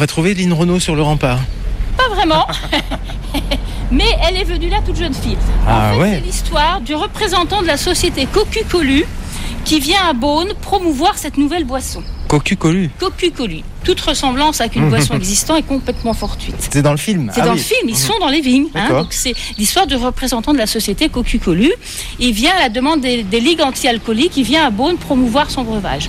va trouver Lynn Renault sur le rempart. Pas vraiment. Mais elle est venue là toute jeune fille. C'est l'histoire du représentant de la société Cocu-Colu qui vient à Beaune promouvoir cette nouvelle boisson. Cocu-Colu. Cocu-Colu. Toute ressemblance avec une boisson existante est complètement fortuite. C'est dans le film. C'est dans le film, ils sont dans les vignes. Donc c'est l'histoire du représentant de la société Cocu-Colu. Il vient à la demande des ligues anti-alcooliques, il vient à Beaune promouvoir son breuvage.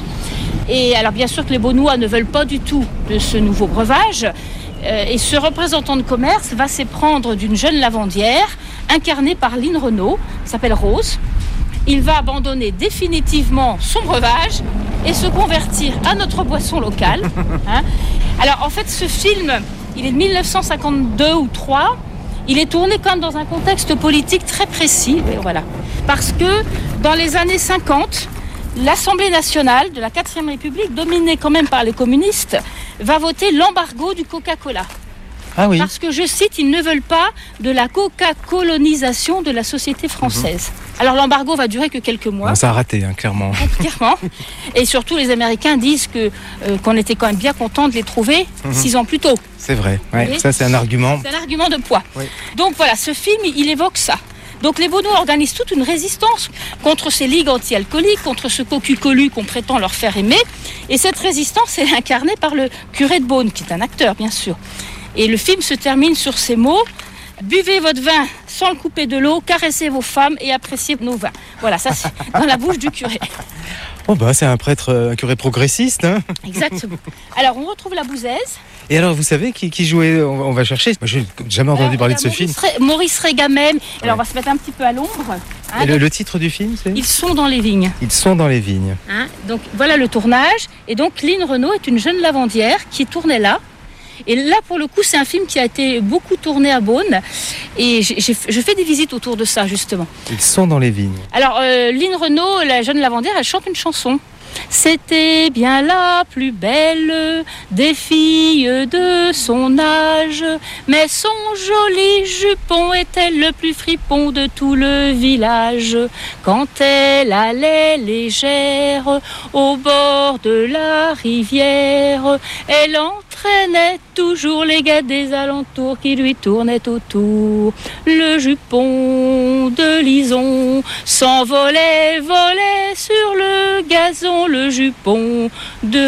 Et alors bien sûr que les Beaunois ne veulent pas du tout de ce nouveau breuvage. Et ce représentant de commerce va s'éprendre d'une jeune lavandière incarnée par Lynn Renault, qui s'appelle Rose. Il va abandonner définitivement son breuvage et se convertir à notre boisson locale. Alors en fait ce film, il est de 1952 ou 3. Il est tourné quand même dans un contexte politique très précis. Voilà. Parce que dans les années 50, l'Assemblée nationale de la 4e République, dominée quand même par les communistes, va voter l'embargo du Coca-Cola. Ah oui. Parce que, je cite, ils ne veulent pas de la coca-colonisation de la société française. Alors l'embargo va durer que quelques mois. Ça a raté, clairement. Clairement. Et surtout, les Américains disent qu'on était quand même bien contents de les trouver 6 ans plus tôt. C'est vrai, ça c'est un argument. C'est un argument de poids. Oui. Donc voilà, ce film, il évoque ça. Donc les Beaunois organisent toute une résistance contre ces ligues anti-alcooliques, contre ce Cocu-Colu qu'on prétend leur faire aimer. Et cette résistance est incarnée par le curé de Beaune, qui est un acteur, bien sûr. Et le film se termine sur ces mots: buvez votre vin sans le couper de l'eau, caressez vos femmes et appréciez nos vins. Voilà, ça c'est dans la bouche du curé. Oh c'est un curé progressiste. Exactement. Alors on retrouve la Bouzaise. Et alors vous savez qui jouait, on va chercher, moi je n'ai jamais entendu parler de ce film. Maurice Régamem. Alors on va se mettre un petit peu à l'ombre. Et le titre du film c'est ? Ils sont dans les vignes. Ils sont dans les vignes. Donc voilà le tournage. Et donc Lynn Renault est une jeune lavandière qui tournait là. Et là, pour le coup, c'est un film qui a été beaucoup tourné à Beaune. Et je fais des visites autour de ça, justement. Ils sont dans les vignes. Alors, Lynn Renault, la jeune lavandière, elle chante une chanson. C'était bien la plus belle des filles de son âge, mais son joli jupon était le plus fripon de tout le village. Quand elle allait légère au bord de la rivière, elle entraînait toujours les gars des alentours qui lui tournaient autour. Le jupon de Lison volait sur le gazon. Le jupon de